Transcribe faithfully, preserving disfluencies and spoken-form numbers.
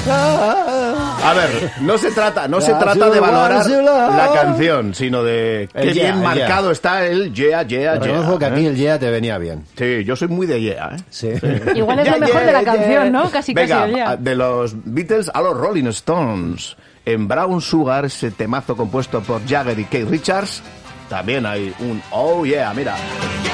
A ver, no se trata, no se trata de valorar la canción, sino de qué El bien yeah, marcado yeah. está el yeah, yeah, yeah. Reconozco que a ti ¿eh? el yeah te venía bien. Sí, yo soy muy de yeah, ¿eh? Sí. Igual es Yeah, lo mejor yeah, de la yeah. canción, ¿no? Casi, Venga, casi, ya. de los Beatles a los Rolling Stones. En Brown Sugar, ese temazo compuesto por Jagger y Keith Richards, también hay un oh yeah, mira.